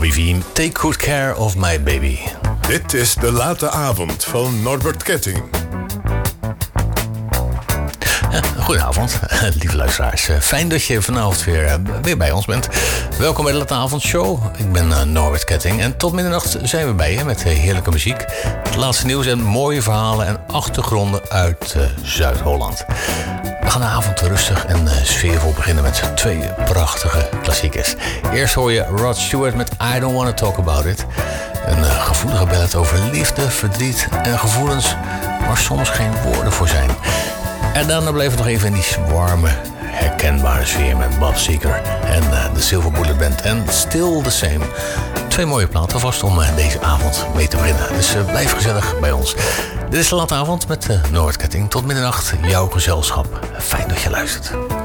Levine, Take Good Care of My Baby. Dit is de late avond van Norbert Ketting. Goedenavond, lieve luisteraars. Fijn dat je vanavond weer bij ons bent. Welkom bij de Late Avondshow. Ik ben Norbert Ketting en tot middernacht zijn we bij je met heerlijke muziek. Het laatste nieuws en mooie verhalen en achtergronden uit Zuid-Holland. We gaan de avond rustig en sfeervol beginnen met 2 prachtige klassiekers. Eerst hoor je Rod Stewart met I Don't Wanna Talk About It. Een gevoelige ballad over liefde, verdriet en gevoelens waar soms geen woorden voor zijn. En daarna bleef het nog even in die warme, herkenbare sfeer met Bob Seger en de Silver Bullet Band en Still the Same. 2 mooie platen vast om deze avond mee te beginnen. Dus blijf gezellig bij ons. Dit is de Late Avond met Norbert Ketting. Tot middernacht, jouw gezelschap. Fijn dat je luistert.